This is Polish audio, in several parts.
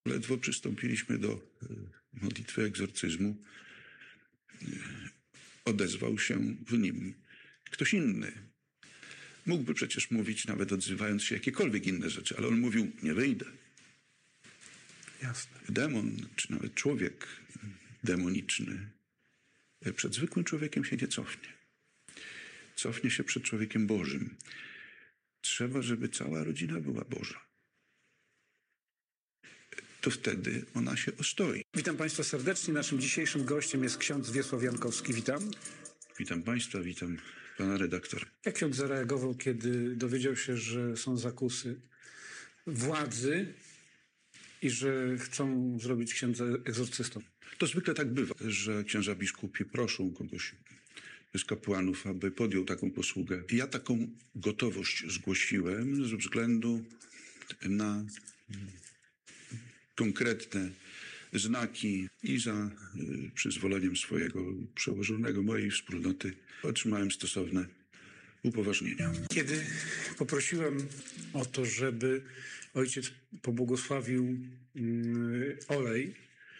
Ledwo przystąpiliśmy do modlitwy egzorcyzmu, odezwał się w nim ktoś inny. Mógłby przecież mówić, nawet odzywając się, jakiekolwiek inne rzeczy, ale on mówił, nie wyjdę. Jasne. Demon, czy nawet człowiek demoniczny przed zwykłym człowiekiem się nie cofnie. Cofnie się przed człowiekiem Bożym. Trzeba, żeby cała rodzina była Boża. To wtedy ona się ostoi. Witam Państwa serdecznie. Naszym dzisiejszym gościem jest ksiądz Wiesław Jankowski. Witam. Witam Państwa, witam Pana redaktora. Jak ksiądz zareagował, kiedy dowiedział się, że są zakusy władzy i że chcą zrobić księdza egzorcystą? To zwykle tak bywa, że księża biskupi proszą kogoś z kapłanów, aby podjął taką posługę. I ja taką gotowość zgłosiłem ze względu na konkretne znaki i za przyzwoleniem swojego przełożonego, mojej wspólnoty otrzymałem stosowne upoważnienia. Kiedy poprosiłem o to, żeby ojciec pobłogosławił olej,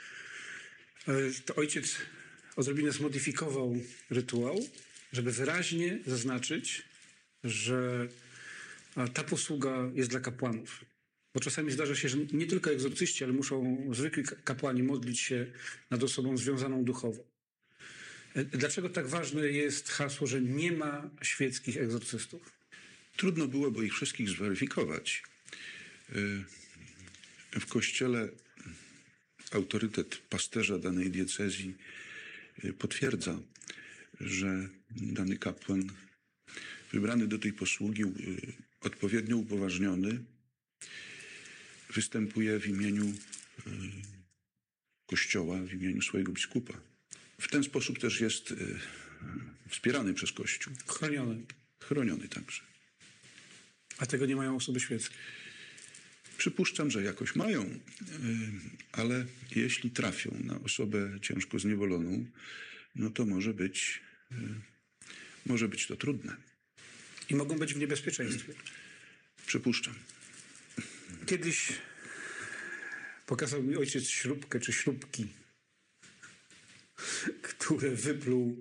to ojciec odrobinę zmodyfikował rytuał, żeby wyraźnie zaznaczyć, że ta posługa jest dla kapłanów. Bo czasami zdarza się, że nie tylko egzorcyści, ale muszą zwykli kapłani modlić się nad osobą związaną duchowo. Dlaczego tak ważne jest hasło, że nie ma świeckich egzorcystów? Trudno byłoby ich wszystkich zweryfikować. W Kościele autorytet pasterza danej diecezji potwierdza, że dany kapłan wybrany do tej posługi, odpowiednio upoważniony, występuje w imieniu Kościoła, w imieniu swojego biskupa. W ten sposób też jest wspierany przez Kościół. Chroniony. Chroniony także. A tego nie mają osoby świeckie? Przypuszczam, że jakoś mają, ale jeśli trafią na osobę ciężko zniewoloną, no to może być to trudne. I mogą być w niebezpieczeństwie. Przypuszczam. Kiedyś pokazał mi ojciec śrubkę czy śrubki, które wypluł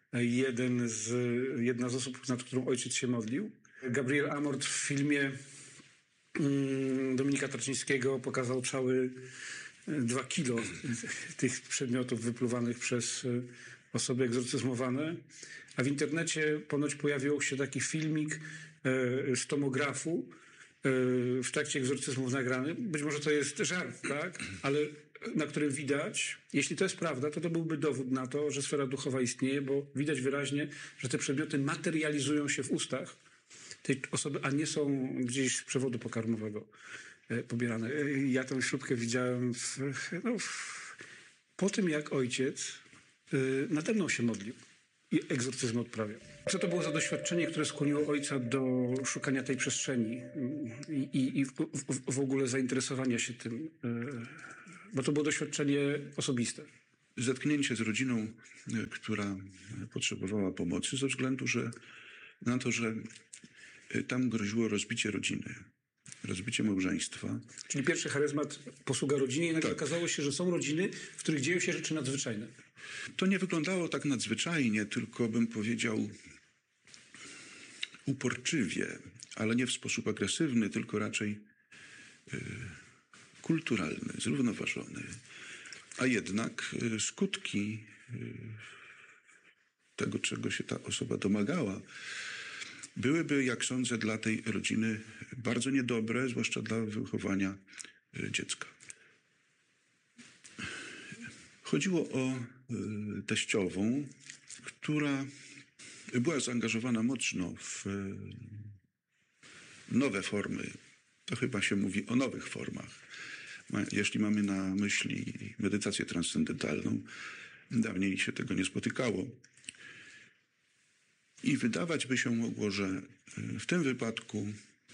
jedna z osób, nad którą ojciec się modlił. Gabriel Amort w filmie Dominika Tarczyńskiego pokazał cały 2 kilo tych przedmiotów wypluwanych przez osoby egzorcyzmowane. A w internecie ponoć pojawił się taki filmik z tomografu w trakcie egzorcyzmów nagrany. Być może to jest żart, tak? Ale na którym widać, jeśli to jest prawda, to byłby dowód na to, że sfera duchowa istnieje, bo widać wyraźnie, że te przedmioty materializują się w ustach tej osoby, a nie są gdzieś z przewodu pokarmowego pobierane. Ja tę śrubkę widziałem po tym, jak ojciec nade mną się modlił i egzorcyzm odprawiał. Co to było za doświadczenie, które skłoniło ojca do szukania tej przestrzeni i w ogóle zainteresowania się tym? Bo to było doświadczenie osobiste. Zetknięcie z rodziną, która potrzebowała pomocy ze względu na to, że tam groziło rozbicie rodziny, rozbicie małżeństwa. Czyli pierwszy charyzmat posługa rodzinie i nagle okazało się, że są rodziny, w których dzieją się rzeczy nadzwyczajne. To nie wyglądało tak nadzwyczajnie, tylko bym powiedział uporczywie, ale nie w sposób agresywny, tylko raczej kulturalny, zrównoważony. A jednak skutki tego, czego się ta osoba domagała, byłyby, jak sądzę, dla tej rodziny bardzo niedobre, zwłaszcza dla wychowania dziecka. Chodziło o teściową, która była zaangażowana mocno w nowe formy. To chyba się mówi o nowych formach. Jeśli mamy na myśli medytację transcendentalną, dawniej się tego nie spotykało. I wydawać by się mogło, że w tym wypadku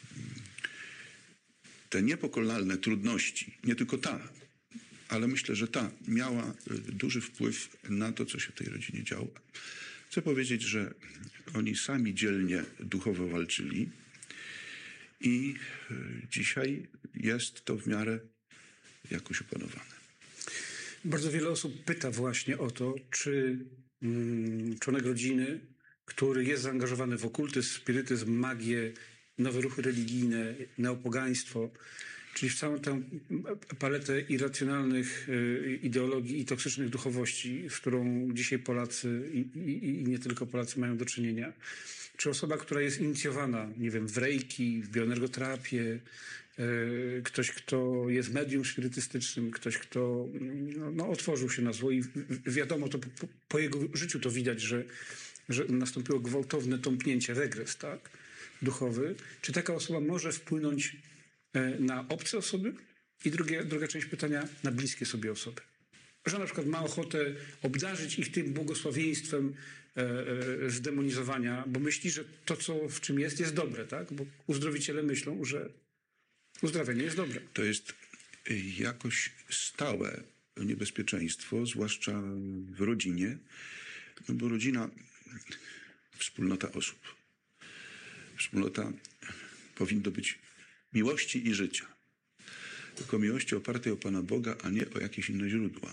te niepokonalne trudności, nie tylko ta, ale myślę, że ta miała duży wpływ na to, co się w tej rodzinie działo. Chcę powiedzieć, że oni sami dzielnie duchowo walczyli i dzisiaj jest to w miarę jakoś opanowane. Bardzo wiele osób pyta właśnie o to, czy członek rodziny, który jest zaangażowany w okultyzm, spirytyzm, magię, nowe ruchy religijne, neopogaństwo, czyli w całą tę paletę irracjonalnych ideologii i toksycznych duchowości, z którą dzisiaj Polacy i nie tylko Polacy mają do czynienia. Czy osoba, która jest inicjowana, nie wiem, w reiki, w bioenergoterapię, ktoś, kto jest medium spirytystycznym, ktoś, kto otworzył się na zło i wiadomo, to po jego życiu to widać, że nastąpiło gwałtowne tąpnięcie, regres, tak, duchowy. Czy taka osoba może wpłynąć na obce osoby? I druga część pytania, na bliskie sobie osoby. Że na przykład ma ochotę obdarzyć ich tym błogosławieństwem zdemonizowania, bo myśli, że to, co w czym jest dobre, tak? Bo uzdrowiciele myślą, że uzdrawianie jest dobre. To jest jakoś stałe niebezpieczeństwo, zwłaszcza w rodzinie, no bo rodzina, wspólnota osób. Wspólnota powinno być miłości i życia. Tylko miłości opartej o Pana Boga, a nie o jakieś inne źródła.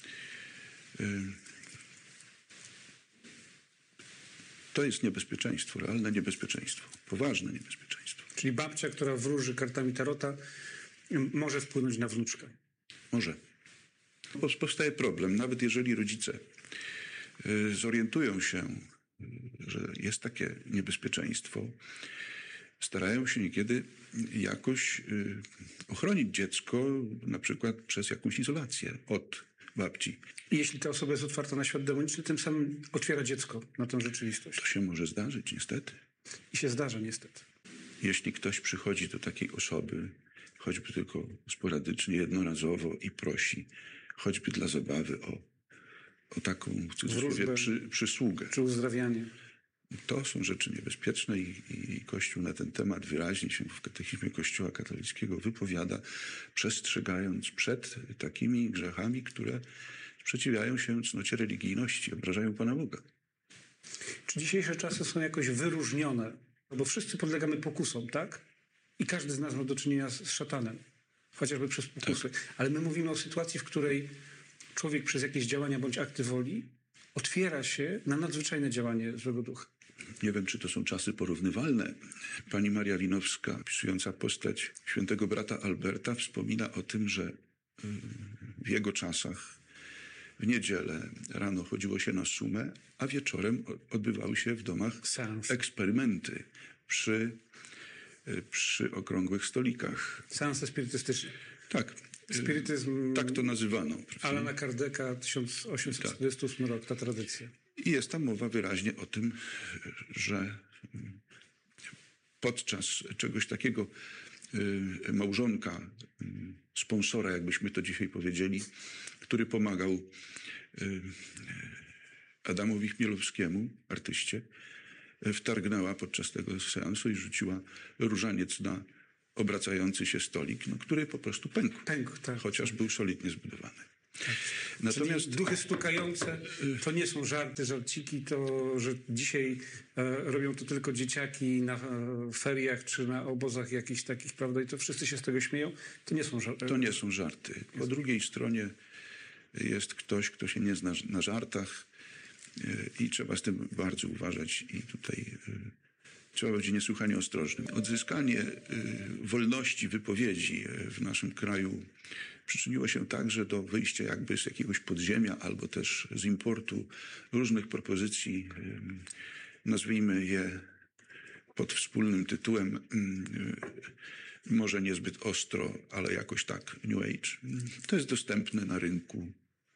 To jest niebezpieczeństwo, realne niebezpieczeństwo, poważne niebezpieczeństwo. Czyli babcia, która wróży kartami tarota, może wpłynąć na wnuczkę. Może. Powstaje problem, nawet jeżeli rodzice zorientują się, że jest takie niebezpieczeństwo, starają się niekiedy jakoś ochronić dziecko, na przykład przez jakąś izolację od babci. I jeśli ta osoba jest otwarta na świat demoniczny, tym samym otwiera dziecko na tę rzeczywistość. To się może zdarzyć, niestety. I się zdarza, niestety. Jeśli ktoś przychodzi do takiej osoby, choćby tylko sporadycznie, jednorazowo i prosi, choćby dla zabawy o taką, w cudzysłowie, przysługę. Czy uzdrawianie. To są rzeczy niebezpieczne i Kościół na ten temat wyraźnie się w katechizmie Kościoła katolickiego wypowiada, przestrzegając przed takimi grzechami, które sprzeciwiają się cnocie religijności, obrażają Pana Boga. Czy dzisiejsze czasy są jakoś wyróżnione? Bo wszyscy podlegamy pokusom, tak? I każdy z nas ma do czynienia z szatanem, chociażby przez pokusy. Tak. Ale my mówimy o sytuacji, w której człowiek przez jakieś działania bądź akty woli otwiera się na nadzwyczajne działanie złego ducha. Nie wiem, czy to są czasy porównywalne. Pani Maria Winowska, opisująca postać świętego brata Alberta, wspomina o tym, że w jego czasach w niedzielę rano chodziło się na sumę, a wieczorem odbywały się w domach Seans. Eksperymenty przy okrągłych stolikach. Seanse spirytystyczne. Tak. Spirytyzm. Tak to nazywano. Alana Kardeka, 1848 rok, ta tradycja. I jest tam mowa wyraźnie o tym, że podczas czegoś takiego małżonka, sponsora, jakbyśmy to dzisiaj powiedzieli, który pomagał Adamowi Chmielowskiemu, artyście, wtargnęła podczas tego seansu i rzuciła różaniec na obracający się stolik, który po prostu pękł. Tak. Chociaż był solidnie zbudowany. Tak. Natomiast czyli duchy stukające to nie są żarciki, to, że dzisiaj robią to tylko dzieciaki na feriach czy na obozach jakichś takich, prawda, i to wszyscy się z tego śmieją, to nie są żarty. To nie są żarty. Po drugiej stronie jest ktoś, kto się nie zna na żartach i trzeba z tym bardzo uważać i tutaj trzeba być niesłychanie ostrożnym. Odzyskanie wolności wypowiedzi w naszym kraju przyczyniło się także do wyjścia jakby z jakiegoś podziemia albo też z importu różnych propozycji, nazwijmy je pod wspólnym tytułem, może niezbyt ostro, ale jakoś tak New Age. To jest dostępne na rynku.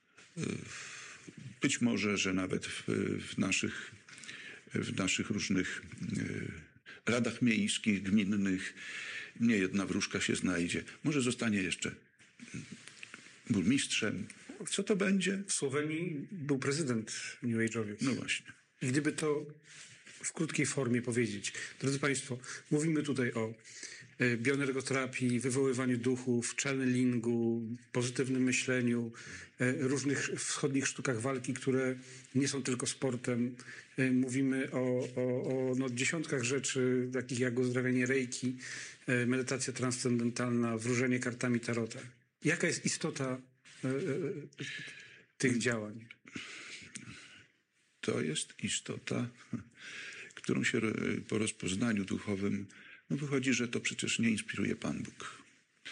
Być może, że nawet w naszych różnych radach miejskich, gminnych niejedna wróżka się znajdzie. Może zostanie jeszcze burmistrzem. Co to będzie? W Słowenii był prezydent New Age'owiec. No właśnie. I gdyby to w krótkiej formie powiedzieć. Drodzy Państwo, mówimy tutaj o bioenergoterapii, wywoływaniu duchów, channelingu, pozytywnym myśleniu, różnych wschodnich sztukach walki, które nie są tylko sportem. Mówimy o dziesiątkach rzeczy, takich jak uzdrawianie reiki, medytacja transcendentalna, wróżenie kartami tarota. Jaka jest istota tych działań? To jest istota, którą się po rozpoznaniu duchowym wychodzi, że to przecież nie inspiruje Pan Bóg.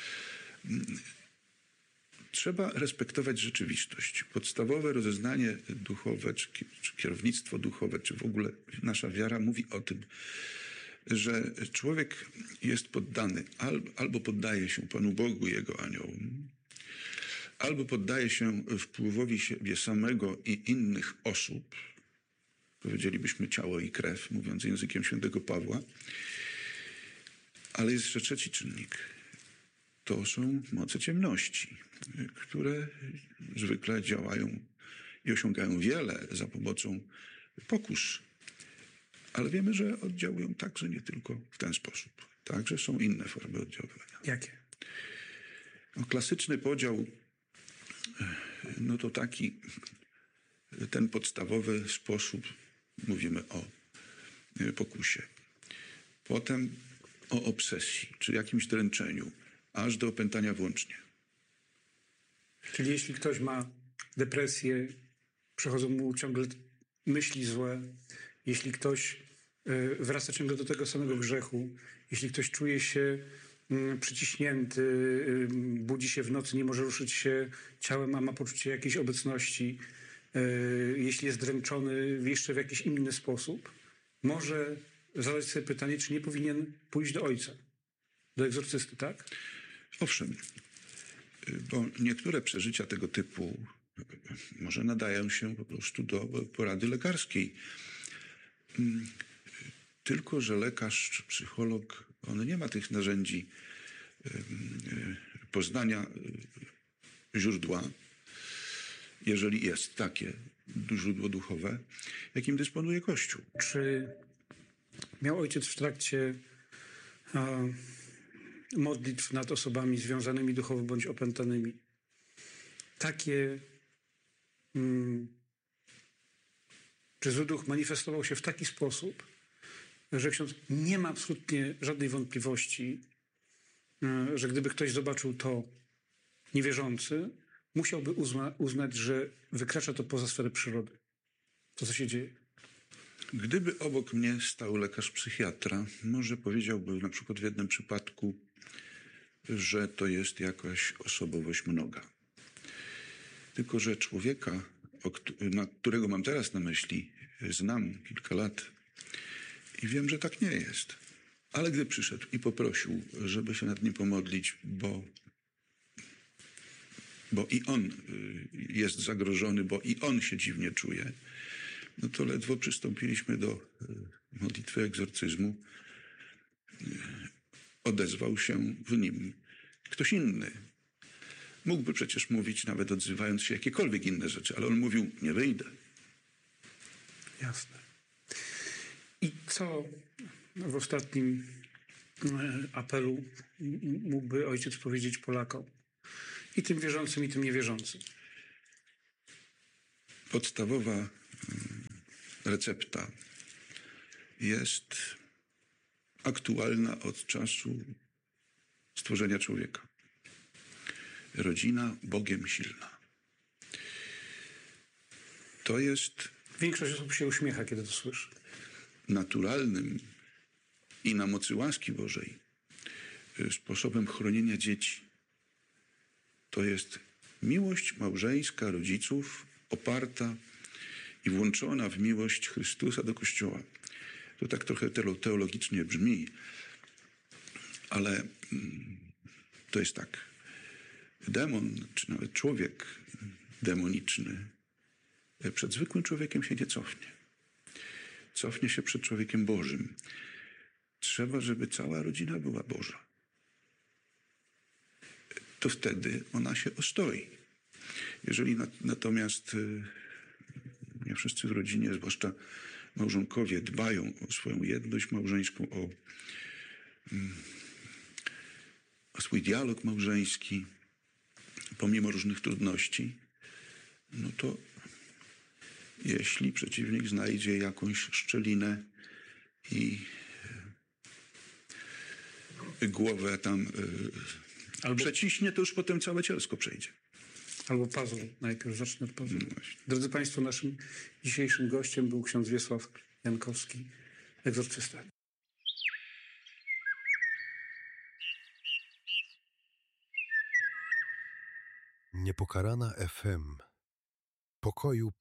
Trzeba respektować rzeczywistość. Podstawowe rozeznanie duchowe, czy kierownictwo duchowe, czy w ogóle nasza wiara mówi o tym, że człowiek jest poddany, albo poddaje się Panu Bogu i Jego aniołom, albo poddaje się wpływowi siebie samego i innych osób, powiedzielibyśmy ciało i krew, mówiąc językiem świętego Pawła, ale jest jeszcze trzeci czynnik. To są moce ciemności, które zwykle działają i osiągają wiele za pomocą pokus. Ale wiemy, że oddziałują także nie tylko w ten sposób. Także są inne formy oddziaływania. Jakie? Klasyczny podział, to taki, ten podstawowy sposób, mówimy o pokusie. Potem o obsesji, czy jakimś dręczeniu, aż do opętania włącznie. Czyli jeśli ktoś ma depresję, przechodzą mu ciągle myśli złe, jeśli ktoś wraca ciągle do tego samego grzechu, jeśli ktoś czuje się przyciśnięty, budzi się w nocy, nie może ruszyć się ciałem, a ma poczucie jakiejś obecności, jeśli jest dręczony jeszcze w jakiś inny sposób, może zadać sobie pytanie, czy nie powinien pójść do ojca, do egzorcysty, tak? Owszem, bo niektóre przeżycia tego typu może nadają się po prostu do porady lekarskiej. Tylko że lekarz czy psycholog, on nie ma tych narzędzi poznania źródła, jeżeli jest takie źródło duchowe, jakim dysponuje Kościół. Czy miał ojciec w trakcie modlitw nad osobami związanymi duchowo bądź opętanymi takie, czy zły duch manifestował się w taki sposób, że ksiądz nie ma absolutnie żadnej wątpliwości, że gdyby ktoś zobaczył to niewierzący, musiałby uznać, że wykracza to poza sferę przyrody. To, co się dzieje. Gdyby obok mnie stał lekarz psychiatra, może powiedziałby na przykład w jednym przypadku, że to jest jakaś osobowość mnoga. Tylko że człowieka, którego mam teraz na myśli, znam kilka lat i wiem, że tak nie jest. Ale gdy przyszedł i poprosił, żeby się nad nim pomodlić, bo i on jest zagrożony, bo i on się dziwnie czuje, to ledwo przystąpiliśmy do modlitwy egzorcyzmu. Odezwał się w nim ktoś inny. Mógłby przecież mówić, nawet odzywając się, jakiekolwiek inne rzeczy, ale on mówił, nie wyjdę. Jasne. I co w ostatnim apelu mógłby ojciec powiedzieć Polakom? I tym wierzącym, i tym niewierzącym. Podstawowa recepta jest aktualna od czasu stworzenia człowieka. Rodzina Bogiem silna. To jest Większość osób się uśmiecha, kiedy to słyszy. naturalnym i na mocy łaski Bożej sposobem chronienia dzieci. To jest miłość małżeńska rodziców oparta i włączona w miłość Chrystusa do Kościoła. To tak trochę teologicznie brzmi, ale to jest tak. Demon, czy nawet człowiek demoniczny przed zwykłym człowiekiem się nie cofnie. Cofnie się przed człowiekiem Bożym. Trzeba, żeby cała rodzina była Boża. To wtedy ona się ostoi. Jeżeli natomiast nie wszyscy w rodzinie, zwłaszcza małżonkowie, dbają o swoją jedność małżeńską, o swój dialog małżeński, pomimo różnych trudności, to jeśli przeciwnik znajdzie jakąś szczelinę i głowę tam Albo, Przeciśnie, to już potem całe cielsko przejdzie. albo puzzle. Najpierw zacznę od puzzle. Właśnie. Drodzy Państwo, naszym dzisiejszym gościem był ksiądz Wiesław Jankowski, egzorcysta. Niepokalana FM. Pokoju